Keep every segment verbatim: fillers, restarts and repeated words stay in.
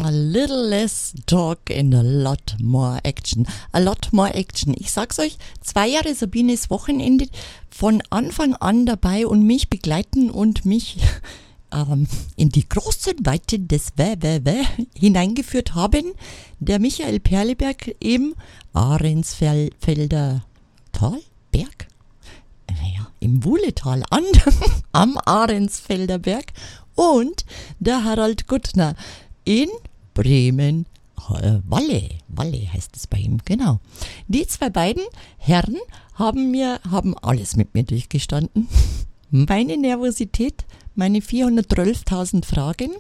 A little less talk and a lot more action. A lot more action. Ich sag's euch, zwei Jahre Sabines Wochenende, von Anfang an dabei und mich begleiten und mich ähm, in die großen Weite des Wä, Wä, Wä hineingeführt haben. Der Michael Perleberg im Ahrensfelder Tal? Berg? Naja, im Wuhletal an, am Ahrensfelder Berg und der Harald Guttner in Bremen, äh, Walle, Walle heißt es bei ihm, genau. Die zwei beiden Herren haben mir, haben alles mit mir durchgestanden. Meine Nervosität, meine vierhundertzwölftausend Fragen,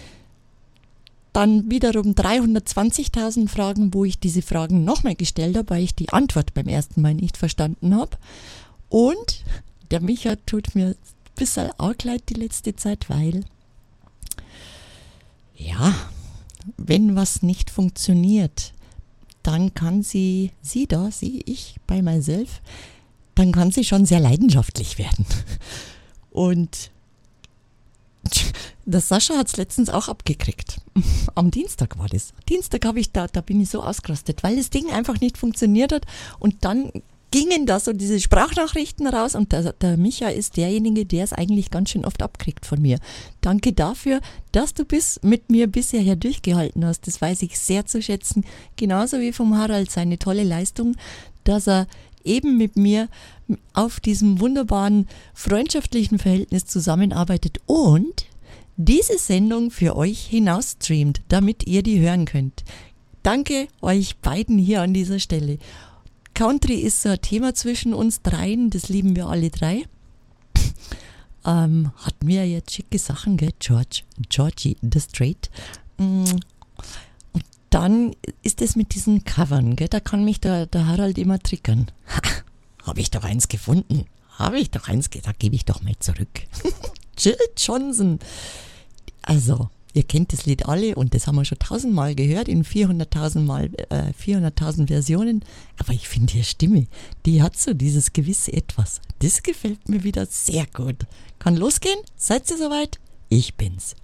dann wiederum dreihundertzwanzigtausend Fragen, wo ich diese Fragen nochmal gestellt habe, weil ich die Antwort beim ersten Mal nicht verstanden habe. Und der Micha tut mir ein bisschen arg leid die letzte Zeit, weil, ja, wenn was nicht funktioniert, dann kann sie, sie da, sie, ich, bei myself, dann kann sie schon sehr leidenschaftlich werden. Und der Sascha hat es letztens auch abgekriegt. Am Dienstag war das. Dienstag habe ich da, da bin ich so ausgerastet, weil das Ding einfach nicht funktioniert hat und dann gingen da so diese Sprachnachrichten raus und der, der Micha ist derjenige, der es eigentlich ganz schön oft abkriegt von mir. Danke dafür, dass du bis mit mir bisher her durchgehalten hast. Das weiß ich sehr zu schätzen. Genauso wie vom Harald seine tolle Leistung, dass er eben mit mir auf diesem wunderbaren freundschaftlichen Verhältnis zusammenarbeitet und diese Sendung für euch hinaus streamt, damit ihr die hören könnt. Danke euch beiden hier an dieser Stelle. Country ist so ein Thema zwischen uns dreien, das lieben wir alle drei. Ähm, hatten wir jetzt schicke Sachen, gell? George, Georgie, The Straight. Und dann ist es mit diesen Covern, gell? Da kann mich der, der Harald immer triggern. Habe ich doch eins gefunden. Habe ich doch eins, da gebe ich doch mal zurück. Jill Johnson. Also, ihr kennt das Lied alle und das haben wir schon tausendmal gehört, in vierhunderttausend Mal, äh, vierhunderttausend Versionen. Aber ich finde ihre Stimme, die hat so dieses gewisse Etwas. Das gefällt mir wieder sehr gut. Kann losgehen? Seid ihr soweit? Ich bin's.